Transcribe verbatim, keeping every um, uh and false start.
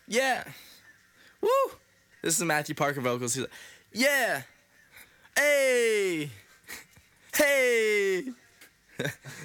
Yeah. Woo. This is Matthew Parker vocals. He's like, yeah. Hey.